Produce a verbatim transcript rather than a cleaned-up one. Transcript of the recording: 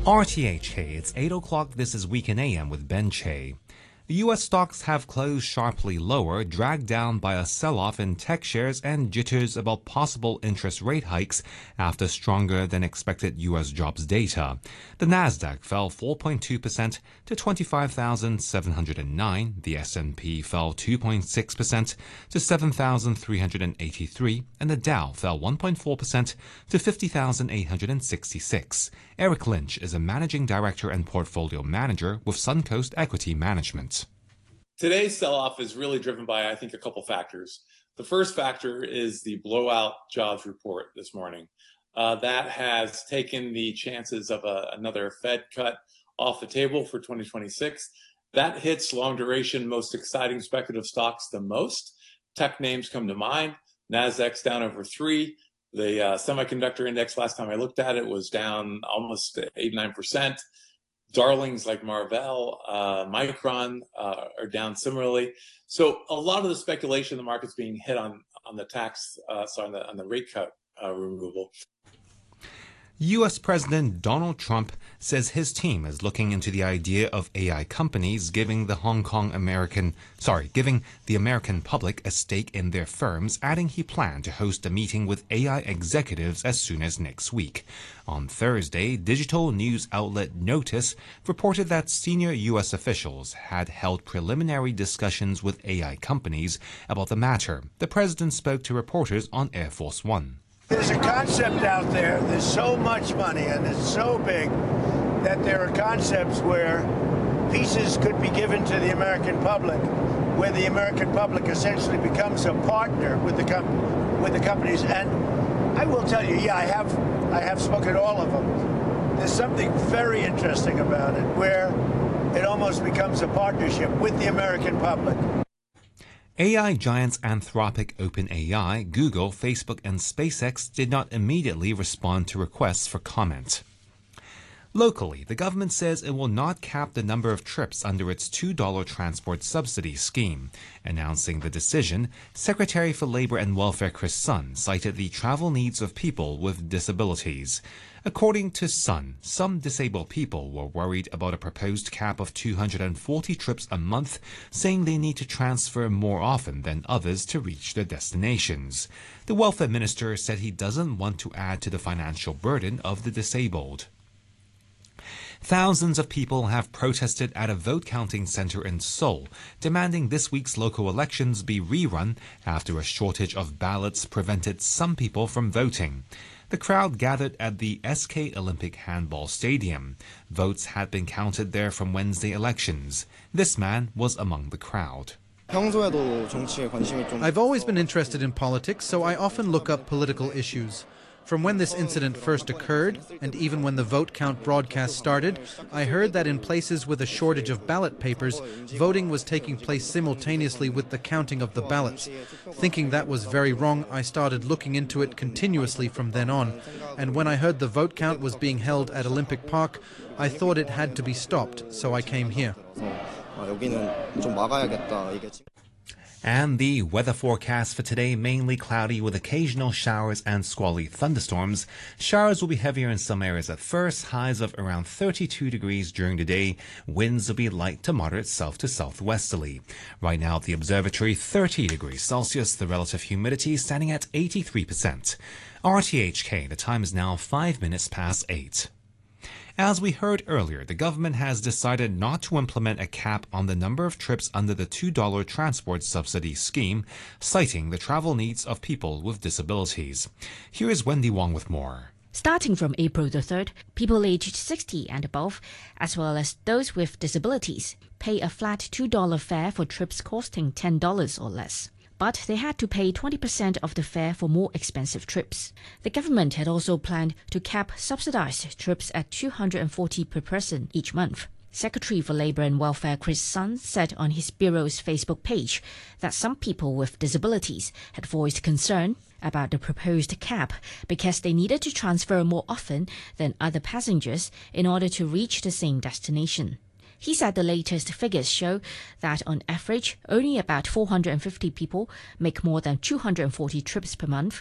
R T H K, it's eight o'clock. This is Week in A M with Ben Che. The U S stocks have closed sharply lower, dragged down by a sell-off in tech shares and jitters about possible interest rate hikes after stronger than expected U S jobs data. The Nasdaq fell four point two percent to twenty-five thousand seven hundred nine. The S and P fell two point six percent to seven thousand three hundred eighty-three, and the Dow fell one point four percent to fifty thousand eight hundred sixty-six. Eric Lynch is a managing director and portfolio manager with Suncoast Equity Management. Today's sell-off is really driven by, I think, a couple factors. The first factor is the blowout jobs report this morning. Uh, that has taken the chances of a, another Fed cut off the table for twenty twenty-six. That hits long-duration, most exciting speculative stocks the most. Tech names come to mind. Nasdaq's down over three. The uh, semiconductor index, last time I looked at it, was down almost eight, nine percent. Darlings like Marvell, uh, Micron uh, are down similarly. So a lot of the speculation in the market's being hit on on the tax, uh, sorry, on the, on the rate cut uh, removal. U S President Donald Trump says his team is looking into the idea of A I companies giving the Hong Kong American, sorry, giving the American public a stake in their firms, adding he planned to host a meeting with A I executives as soon as next week. On Thursday, digital news outlet Notice reported that senior U S officials had held preliminary discussions with A I companies about the matter. The president spoke to reporters on Air Force One. There's a concept out there, there's so much money and it's so big that there are concepts where pieces could be given to the American public, where the American public essentially becomes a partner with the com- with the companies. And I will tell you, yeah, I have I have spoken to all of them. There's something very interesting about it, where it almost becomes a partnership with the American public. A I giants Anthropic, OpenAI, Google, Facebook, and SpaceX did not immediately respond to requests for comment. Locally, the government says it will not cap the number of trips under its two dollar transport subsidy scheme. Announcing the decision, Secretary for Labor and Welfare Chris Sun cited the travel needs of people with disabilities. According to Sun, some disabled people were worried about a proposed cap of two hundred forty trips a month, saying they need to transfer more often than others to reach their destinations. The welfare minister said he doesn't want to add to the financial burden of the disabled. Thousands of people have protested at a vote-counting center in Seoul, demanding this week's local elections be rerun after a shortage of ballots prevented some people from voting. The crowd gathered at the S K Olympic Handball Stadium. Votes had been counted there from Wednesday elections. This man was among the crowd. I've always been interested in politics, so I often look up political issues. From when this incident first occurred, and even when the vote count broadcast started, I heard that in places with a shortage of ballot papers, voting was taking place simultaneously with the counting of the ballots. Thinking that was very wrong, I started looking into it continuously from then on. And when I heard the vote count was being held at Olympic Park, I thought it had to be stopped, so I came here. And the weather forecast for today, mainly cloudy with occasional showers and squally thunderstorms. Showers will be heavier in some areas at first, highs of around thirty-two degrees during the day. Winds will be light to moderate south to southwesterly. Right now at the observatory, thirty degrees Celsius, the relative humidity standing at eighty-three percent. R T H K, the time is now five minutes past eight. As we heard earlier, the government has decided not to implement a cap on the number of trips under the two dollar transport subsidy scheme, citing the travel needs of people with disabilities. Here is Wendy Wong with more. Starting from April the third, people aged sixty and above, as well as those with disabilities, pay a flat two dollar fare for trips costing ten dollars or less. But they had to pay twenty percent of the fare for more expensive trips. The government had also planned to cap subsidized trips at two hundred forty per person each month. Secretary for Labor and Welfare Chris Sun said on his bureau's Facebook page that some people with disabilities had voiced concern about the proposed cap because they needed to transfer more often than other passengers in order to reach the same destination. He said the latest figures show that on average, only about four hundred fifty people make more than two hundred forty trips per month,